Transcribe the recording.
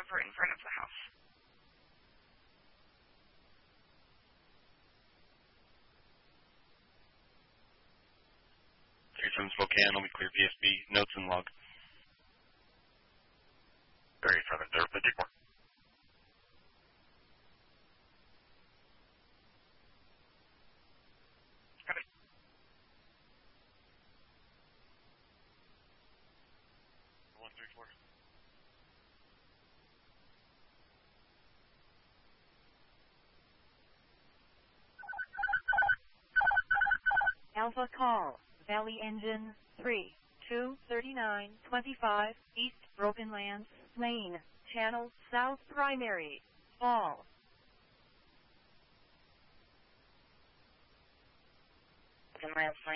cover in front of the house. From Spokane, I'll be clear PSB, notes and log. 37-54. Got it. Alpha call, Valley Engine 3, 23925, East Broken Lands, Lane, Channel, South Primary, Fall. 7 miles,